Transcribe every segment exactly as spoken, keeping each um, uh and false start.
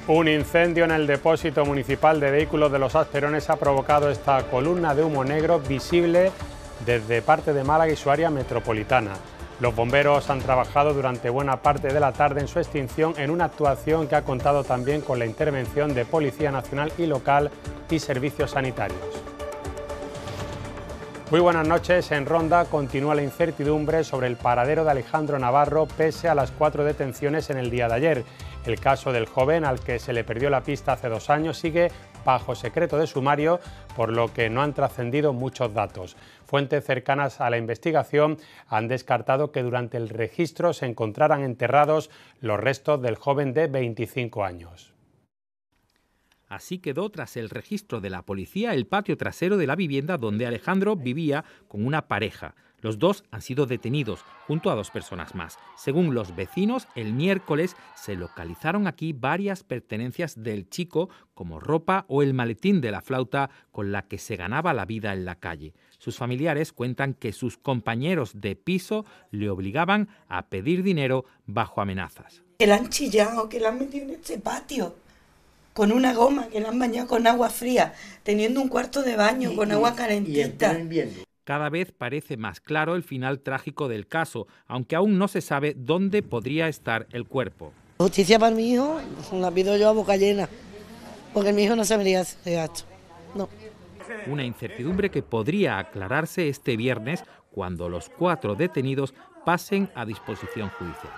Un incendio en el depósito municipal de vehículos de Los Asperones ha provocado esta columna de humo negro visible desde parte de Málaga y su área metropolitana. Los bomberos han trabajado durante buena parte de la tarde en su extinción en una actuación que ha contado también con la intervención de Policía Nacional y local y servicios sanitarios. Muy buenas noches. En Ronda continúa la incertidumbre sobre el paradero de Alejandro Navarro pese a las cuatro detenciones en el día de ayer. El caso del joven, al que se le perdió la pista hace dos años, sigue bajo secreto de sumario, por lo que no han trascendido muchos datos. Fuentes cercanas a la investigación han descartado que durante el registro se encontraran enterrados los restos del joven de veinticinco años. Así quedó tras el registro de la policía el patio trasero de la vivienda donde Alejandro vivía con una pareja. Los dos han sido detenidos junto a dos personas más. Según los vecinos, el miércoles se localizaron aquí varias pertenencias del chico, como ropa o el maletín de la flauta con la que se ganaba la vida en la calle. Sus familiares cuentan que sus compañeros de piso le obligaban a pedir dinero bajo amenazas. Que la han chillado, que la han metido en este patio con una goma, que la han bañado con agua fría, teniendo un cuarto de baño y, con agua calentita. Cada vez parece más claro el final trágico del caso, aunque aún no se sabe dónde podría estar el cuerpo. Justicia para mi hijo, la pido yo a boca llena, porque mi hijo no sabería hacer esto. No. Una incertidumbre que podría aclararse este viernes cuando los cuatro detenidos pasen a disposición judicial.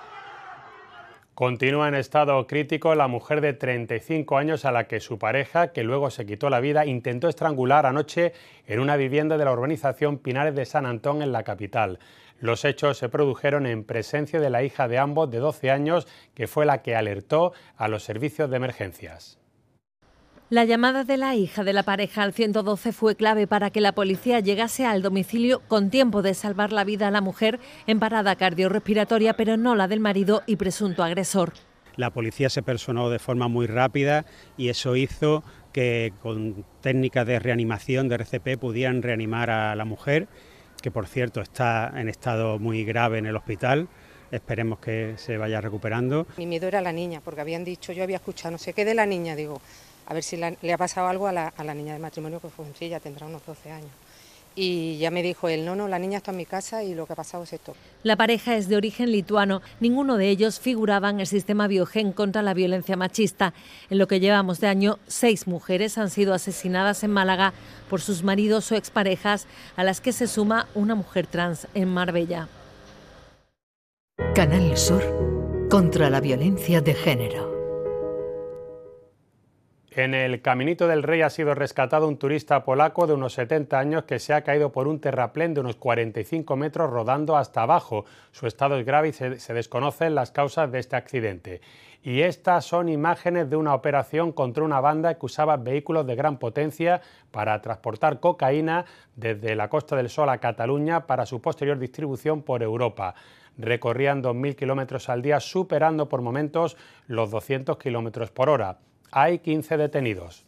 Continúa en estado crítico la mujer de treinta y cinco años a la que su pareja, que luego se quitó la vida, intentó estrangular anoche en una vivienda de la urbanización Pinares de San Antón en la capital. Los hechos se produjeron en presencia de la hija de ambos, de doce años, que fue la que alertó a los servicios de emergencias. La llamada de la hija de la pareja al ciento doce fue clave para que la policía llegase al domicilio con tiempo de salvar la vida a la mujer en parada cardiorrespiratoria, pero no la del marido y presunto agresor. La policía se personó de forma muy rápida y eso hizo que con técnicas de reanimación de R C P pudieran reanimar a la mujer, que por cierto está en estado muy grave en el hospital. Esperemos que se vaya recuperando. Mi miedo era la niña, porque habían dicho, yo había escuchado, no sé qué de la niña, digo, a ver si la, le ha pasado algo a la, a la niña de matrimonio, que fue sí, ya tendrá unos doce años. Y ya me dijo él, no, no, la niña está en mi casa y lo que ha pasado es esto. La pareja es de origen lituano. Ninguno de ellos figuraba en el sistema Biogen contra la violencia machista. En lo que llevamos de año, seis mujeres han sido asesinadas en Málaga por sus maridos o exparejas, a las que se suma una mujer trans en Marbella. Canal Sur contra la violencia de género. En el Caminito del Rey ha sido rescatado un turista polaco de unos setenta años que se ha caído por un terraplén de unos cuarenta y cinco metros rodando hasta abajo. Su estado es grave y se, se desconocen las causas de este accidente. Y estas son imágenes de una operación contra una banda que usaba vehículos de gran potencia para transportar cocaína desde la Costa del Sol a Cataluña para su posterior distribución por Europa. Recorrían dos mil kilómetros al día, superando por momentos los doscientos kilómetros por hora. Hay quince detenidos.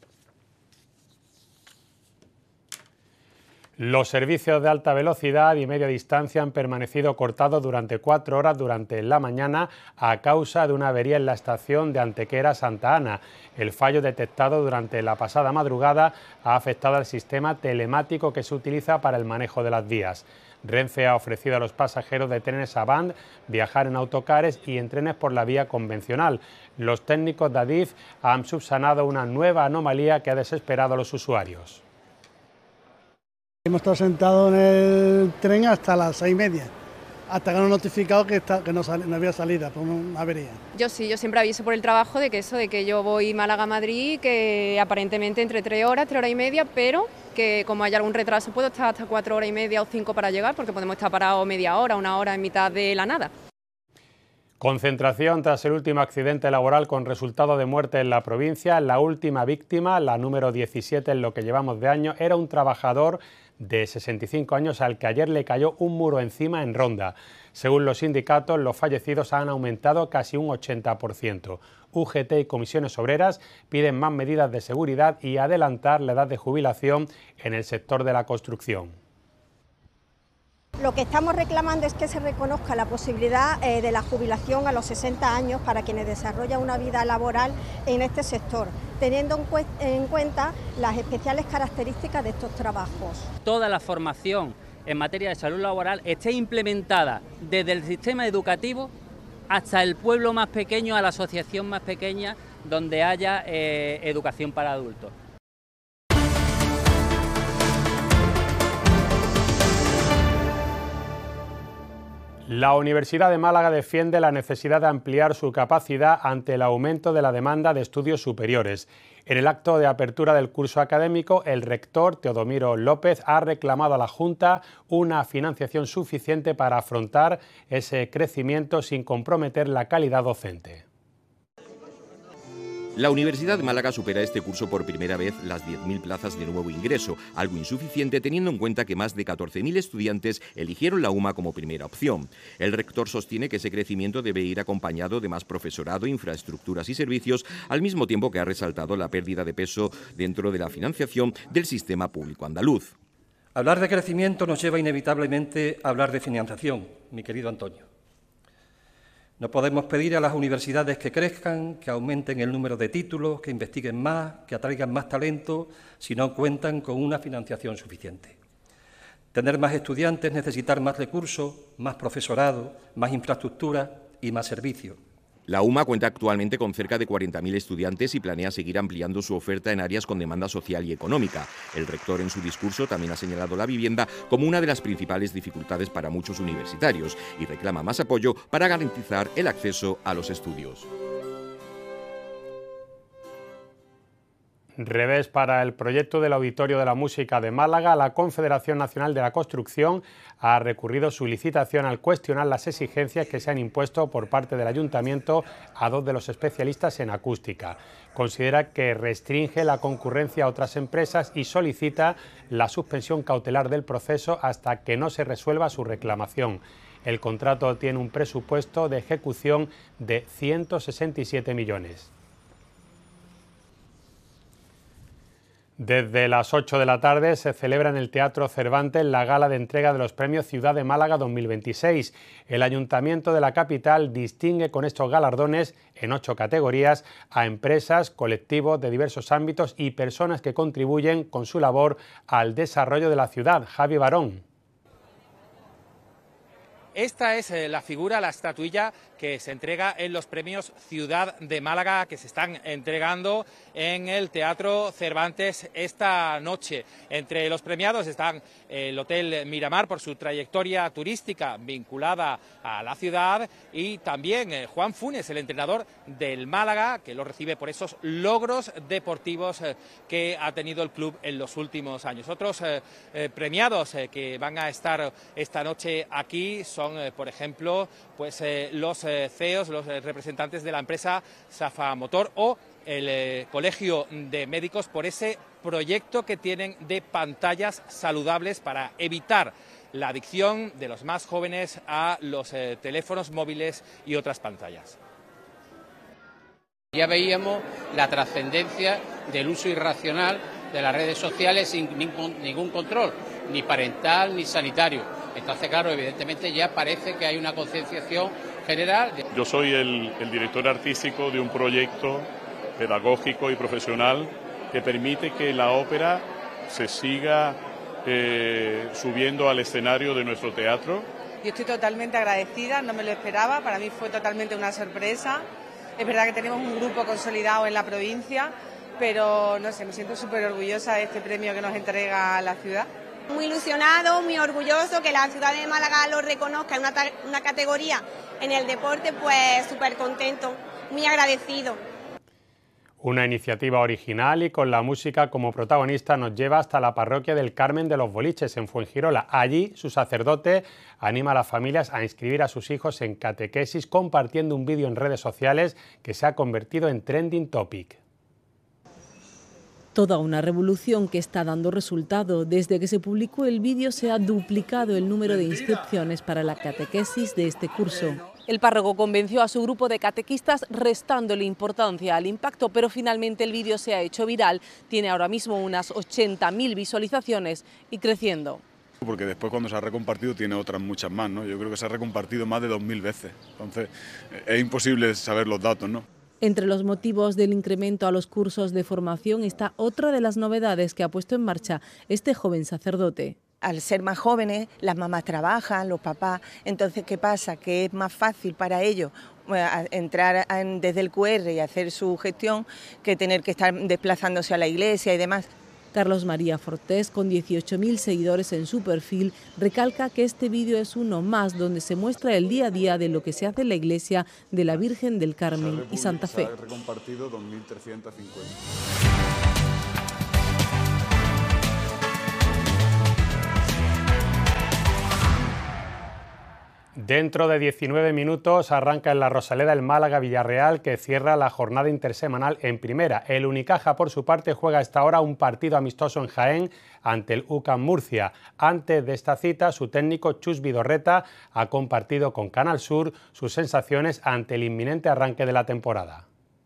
Los servicios de alta velocidad y media distancia han permanecido cortados durante cuatro horas durante la mañana a causa de una avería en la estación de Antequera Santa Ana. El fallo detectado durante la pasada madrugada ha afectado al sistema telemático que se utiliza para el manejo de las vías. Renfe ha ofrecido a los pasajeros de trenes Avant viajar en autocares y en trenes por la vía convencional. Los técnicos de Adif han subsanado una nueva anomalía que ha desesperado a los usuarios. Hemos estado sentados en el tren hasta las seis y media, hasta que nos han notificado que, está, que no, sal, no había salida por una avería. Yo sí, yo siempre aviso por el trabajo de que eso, de que yo voy Málaga-Madrid, que aparentemente entre tres horas, tres horas y media, pero que como haya algún retraso puedo estar hasta cuatro horas y media o cinco para llegar, porque podemos estar parados media hora, una hora en mitad de la nada. Concentración tras el último accidente laboral con resultado de muerte en la provincia. La última víctima, la número diecisiete en lo que llevamos de año, era un trabajador de sesenta y cinco años al que ayer le cayó un muro encima en Ronda. Según los sindicatos, los fallecidos han aumentado casi un ochenta por ciento. U G T y comisiones obreras piden más medidas de seguridad y adelantar la edad de jubilación en el sector de la construcción. Lo que estamos reclamando es que se reconozca la posibilidad eh, de la jubilación a los sesenta años para quienes desarrollan una vida laboral en este sector, teniendo en, cu en cuenta las especiales características de estos trabajos. Toda la formación en materia de salud laboral esté implementada desde el sistema educativo hasta el pueblo más pequeño, a la asociación más pequeña, donde haya eh, educación para adultos. La Universidad de Málaga defiende la necesidad de ampliar su capacidad ante el aumento de la demanda de estudios superiores. En el acto de apertura del curso académico, el rector Teodomiro López ha reclamado a la Junta una financiación suficiente para afrontar ese crecimiento sin comprometer la calidad docente. La Universidad de Málaga supera este curso por primera vez las diez mil plazas de nuevo ingreso, algo insuficiente teniendo en cuenta que más de catorce mil estudiantes eligieron la UMA como primera opción. El rector sostiene que ese crecimiento debe ir acompañado de más profesorado, infraestructuras y servicios, al mismo tiempo que ha resaltado la pérdida de peso dentro de la financiación del sistema público andaluz. Hablar de crecimiento nos lleva inevitablemente a hablar de financiación, mi querido Antonio. No podemos pedir a las universidades que crezcan, que aumenten el número de títulos, que investiguen más, que atraigan más talento, si no cuentan con una financiación suficiente. Tener más estudiantes es necesitar más recursos, más profesorado, más infraestructura y más servicios. La UMA cuenta actualmente con cerca de cuarenta mil estudiantes y planea seguir ampliando su oferta en áreas con demanda social y económica. El rector en su discurso también ha señalado la vivienda como una de las principales dificultades para muchos universitarios y reclama más apoyo para garantizar el acceso a los estudios. Revés para el proyecto del Auditorio de la Música de Málaga. La Confederación Nacional de la Construcción ha recurrido su licitación al cuestionar las exigencias que se han impuesto por parte del Ayuntamiento a dos de los especialistas en acústica. Considera que restringe la concurrencia a otras empresas y solicita la suspensión cautelar del proceso hasta que no se resuelva su reclamación. El contrato tiene un presupuesto de ejecución de ciento sesenta y siete millones. Desde las ocho de la tarde se celebra en el Teatro Cervantes la gala de entrega de los premios Ciudad de Málaga dos mil veintiséis. El Ayuntamiento de la capital distingue con estos galardones en ocho categorías a empresas, colectivos de diversos ámbitos y personas que contribuyen con su labor al desarrollo de la ciudad. Javi Barón. Esta es la figura, la estatuilla que se entrega en los premios Ciudad de Málaga que se están entregando en el Teatro Cervantes esta noche. Entre los premiados están el Hotel Miramar por su trayectoria turística vinculada a la ciudad y también Juan Funes, el entrenador del Málaga, que lo recibe por esos logros deportivos que ha tenido el club en los últimos años. Otros eh, eh, premiados eh, que van a estar esta noche aquí son, eh, por ejemplo, pues eh, los eh, C E Os, los eh, representantes de la empresa Safa Motor o el eh, Colegio de Médicos por ese proyecto que tienen de pantallas saludables para evitar la adicción de los más jóvenes a los eh, teléfonos móviles y otras pantallas. Ya veíamos la trascendencia del uso irracional de las redes sociales sin ningún, ningún control, ni parental ni sanitario. Entonces, claro, evidentemente ya parece que hay una concienciación general. Yo soy el, el director artístico de un proyecto pedagógico y profesional que permite que la ópera se siga eh, subiendo al escenario de nuestro teatro. Yo estoy totalmente agradecida, no me lo esperaba, para mí fue totalmente una sorpresa. Es verdad que tenemos un grupo consolidado en la provincia, pero no sé, me siento súper orgullosa de este premio que nos entrega la ciudad. Muy ilusionado, muy orgulloso que la ciudad de Málaga lo reconozca en una, una categoría en el deporte, pues súper contento, muy agradecido. Una iniciativa original y con la música como protagonista nos lleva hasta la parroquia del Carmen de los Boliches en Fuengirola. Allí su sacerdote anima a las familias a inscribir a sus hijos en catequesis compartiendo un vídeo en redes sociales que se ha convertido en trending topic. Toda una revolución que está dando resultado. Desde que se publicó el vídeo se ha duplicado el número de inscripciones para la catequesis de este curso. El párroco convenció a su grupo de catequistas restándole importancia al impacto, pero finalmente el vídeo se ha hecho viral. Tiene ahora mismo unas ochenta mil visualizaciones y creciendo. Porque después cuando se ha recompartido tiene otras muchas más, ¿no? Yo creo que se ha recompartido más de dos mil veces, entonces es imposible saber los datos, ¿no? Entre los motivos del incremento a los cursos de formación está otra de las novedades que ha puesto en marcha este joven sacerdote. Al ser más jóvenes, las mamás trabajan, los papás, entonces ¿qué pasa? Que es más fácil para ellos entrar desde el Q R y hacer su gestión que tener que estar desplazándose a la iglesia y demás. Carlos María Fortés, con dieciocho mil seguidores en su perfil, recalca que este vídeo es uno más donde se muestra el día a día de lo que se hace en la iglesia de la Virgen del Carmen y Santa Fe. Se ha recompartido dos mil trescientos cincuenta. Dentro de diecinueve minutos arranca en la Rosaleda el Málaga-Villarreal, que cierra la jornada intersemanal en primera. El Unicaja, por su parte, juega a esta hora un partido amistoso en Jaén ante el U C A M Murcia. Antes de esta cita, su técnico Chus Vidorreta ha compartido con Canal Sur sus sensaciones ante el inminente arranque de la temporada.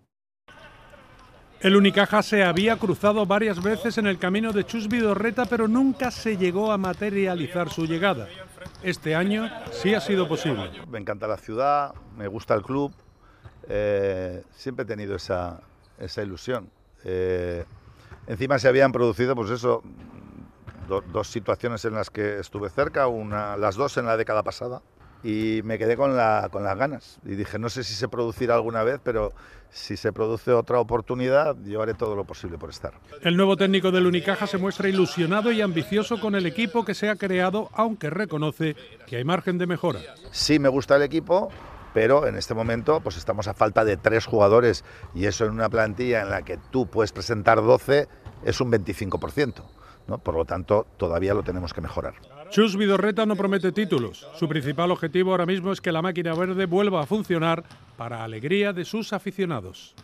El Unicaja se había cruzado varias veces en el camino de Chus Vidorreta, pero nunca se llegó a materializar su llegada. Este año sí ha sido posible. Me encanta la ciudad, me gusta el club, eh, siempre he tenido esa, esa ilusión. Eh, encima se habían producido, pues eso, do, dos situaciones en las que estuve cerca, una, las dos en la década pasada, y me quedé con, la, con las ganas. Y dije, no sé si se producirá alguna vez, pero si se produce otra oportunidad, yo haré todo lo posible por estar. El nuevo técnico del Unicaja se muestra ilusionado y ambicioso con el equipo que se ha creado, aunque reconoce que hay margen de mejora. Sí me gusta el equipo, pero en este momento pues estamos a falta de tres jugadores, y eso en una plantilla en la que tú puedes presentar doce es un veinticinco por ciento, ¿no? Por lo tanto, todavía lo tenemos que mejorar. Chus Vidorreta no promete títulos. Su principal objetivo ahora mismo es que la máquina verde vuelva a funcionar para alegría de sus aficionados.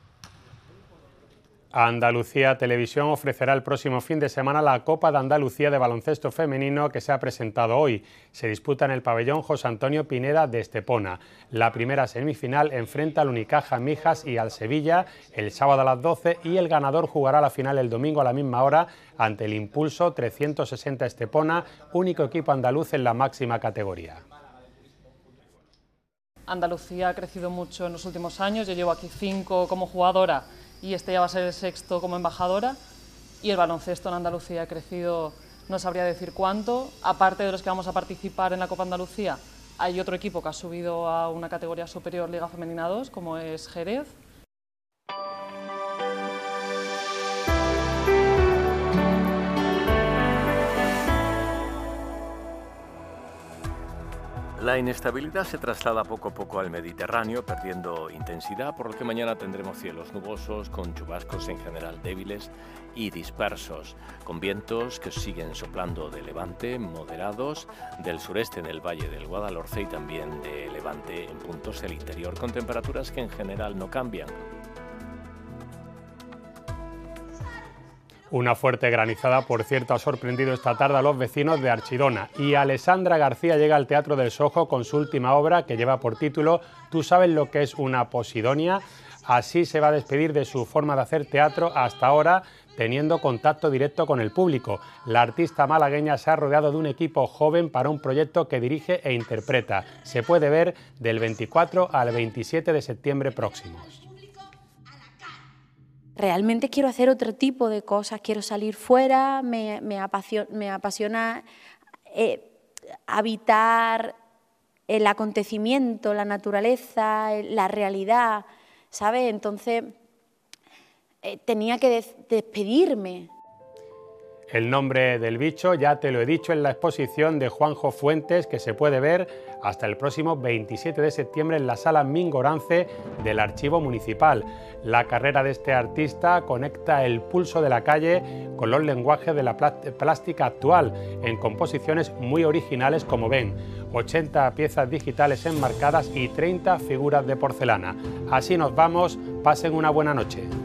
Andalucía Televisión ofrecerá el próximo fin de semana la Copa de Andalucía de baloncesto femenino, que se ha presentado hoy. Se disputa en el pabellón José Antonio Pineda de Estepona. La primera semifinal enfrenta al Unicaja Mijas y al Sevilla el sábado a las doce, y el ganador jugará la final el domingo a la misma hora ante el Impulso trescientos sesenta Estepona, único equipo andaluz en la máxima categoría. Andalucía ha crecido mucho en los últimos años. Yo llevo aquí cinco como jugadora y este ya va a ser el sexto como embajadora, y el baloncesto en Andalucía ha crecido, no sabría decir cuánto. Aparte de los que vamos a participar en la Copa Andalucía, hay otro equipo que ha subido a una categoría superior, Liga Femenina dos, como es Jerez. La inestabilidad se traslada poco a poco al Mediterráneo, perdiendo intensidad, por lo que mañana tendremos cielos nubosos con chubascos en general débiles y dispersos, con vientos que siguen soplando de levante moderados, del sureste en el valle del Guadalhorce y también de levante en puntos del interior, con temperaturas que en general no cambian. Una fuerte granizada, por cierto, ha sorprendido esta tarde a los vecinos de Archidona, y Alessandra García llega al Teatro del Sojo con su última obra, que lleva por título ¿Tú sabes lo que es una posidonia? Así se va a despedir de su forma de hacer teatro hasta ahora, teniendo contacto directo con el público. La artista malagueña se ha rodeado de un equipo joven para un proyecto que dirige e interpreta. Se puede ver del veinticuatro al veintisiete de septiembre próximos. Realmente quiero hacer otro tipo de cosas, quiero salir fuera, me, me apasiona, me apasiona eh, habitar el acontecimiento, la naturaleza, la realidad, ¿sabes? Entonces eh, tenía que des despedirme. El nombre del bicho ya te lo he dicho en la exposición de Juanjo Fuentes, que se puede ver hasta el próximo veintisiete de septiembre en la Sala Mingorance del Archivo Municipal. La carrera de este artista conecta el pulso de la calle con los lenguajes de la plástica actual, en composiciones muy originales, como ven, ochenta piezas digitales enmarcadas y treinta figuras de porcelana. Así nos vamos, pasen una buena noche.